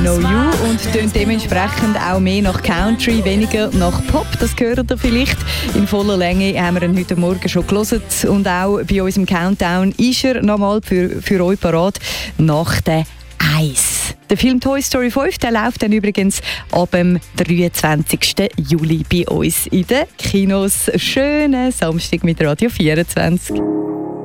Know You und tönt dementsprechend auch mehr nach Country, weniger nach Pop. Das gehört ihr vielleicht. In voller Länge haben wir ihn heute Morgen schon gelesen. Und auch bei unserem Countdown ist er nochmal für euch parat nach der 1. Der Film Toy Story 5 der läuft dann übrigens ab dem 23. Juli bei uns in den Kinos. Schönen Samstag mit Radio 24.